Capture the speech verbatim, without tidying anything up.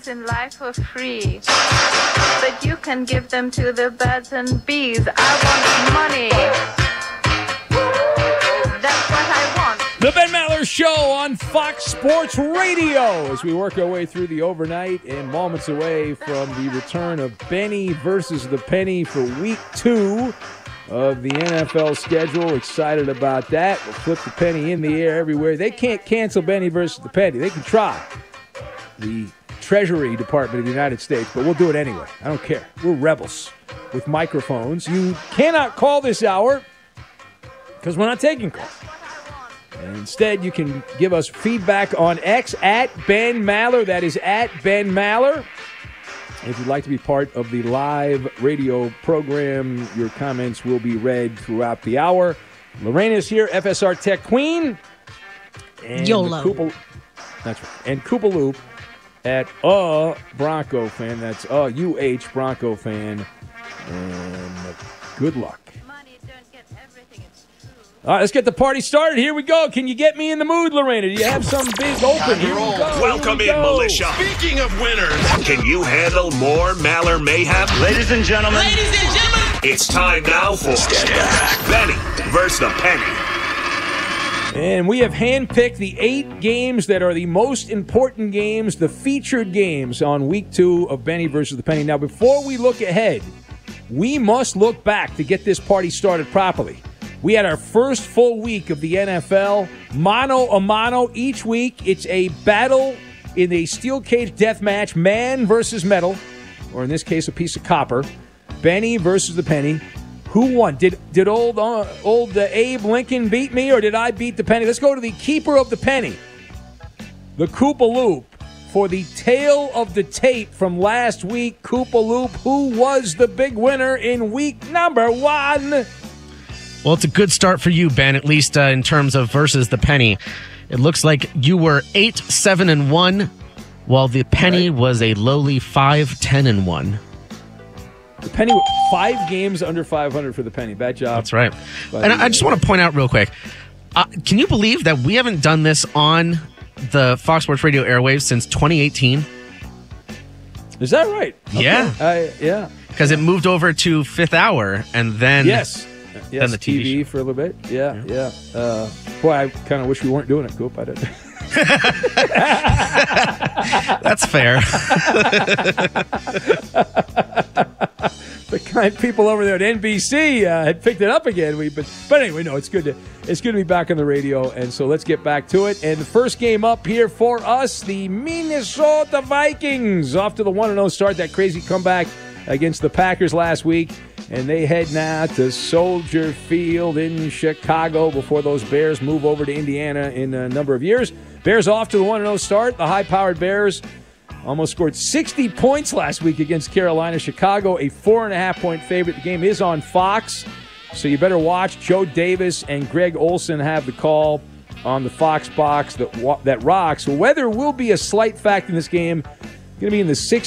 things in life for free, but you can give them to the birds and bees. I want money. That's what I want. The Ben Maller Show on Fox Sports Radio as we work our way through the overnight and moments away from the return of Benny versus the Penny for week two of the N F L schedule. Excited about that. We'll flip the penny in the air everywhere. They can't cancel Benny versus the Penny. They can try. The Treasury Department of the United States, but we'll do it anyway. I don't care. We're rebels with microphones. You cannot call this hour because we're not taking calls. And instead, you can give us feedback on X at Ben Maller. That is at Ben Maller. If you'd like to be part of the live radio program, your comments will be read throughout the hour. Lorraine is here, F S R Tech Queen. And YOLO. Koopa, that's right. And Koopa Loop at a Bronco fan. That's a U H Bronco fan. And good luck. All right, let's get the party started. Here we go. Can you get me in the mood, Lorena? Do you have some big open? Here we go. Welcome Here we in, go. militia. Speaking of winners, can you handle more Maller mayhem? Ladies and gentlemen. Ladies and gentlemen. It's time now for Benny versus the Penny. And we have handpicked the eight games that are the most important games, the featured games on week two of Benny versus the Penny. Now, before we look ahead, we must look back to get this party started properly. We had our first full week of the N F L, mano a mano each week. It's a battle in a steel cage death match, man versus metal, or in this case, a piece of copper. Benny versus the Penny. Who won? Did did old uh, old uh, Abe Lincoln beat me, or did I beat the Penny? Let's go to the keeper of the penny, the Koopa Loop, for the tale of the tape from last week. Koopa Loop, who was the big winner in week number one? Well, it's a good start for you, Ben, at least uh, in terms of versus the Penny. It looks like you were eight, seven, and one, while the Penny right. was a lowly five, ten, and one. The Penny, five games under five hundred for the Penny. Bad job. That's right. And I just want to point out real quick, uh, can you believe that we haven't done this on the Fox Sports Radio airwaves since twenty eighteen? Is that right? Yeah. Okay. I, yeah. Because it moved over to Fifth Hour, and then... Yes. Yes, then the T V, T V for a little bit. Yeah, yeah. yeah. Uh, boy, I kind of wish we weren't doing it, Coop. I didn't. That's fair. The kind people over there at N B C uh, had picked it up again. We, but, but anyway, no, it's good to it's good to be back on the radio. And so let's get back to it. And the first game up here for us, the Minnesota Vikings, off to the one and oh start. That crazy comeback against the Packers last week. And they head now to Soldier Field in Chicago before those Bears move over to Indiana in a number of years. Bears off to the one and oh start. The high-powered Bears almost scored sixty points last week against Carolina. Chicago, a four and a half point favorite. The game is on Fox, so you better watch. Joe Davis and Greg Olson have the call on the Fox box that, that rocks. Weather will be a slight fact in this game. Going to be in the sixties.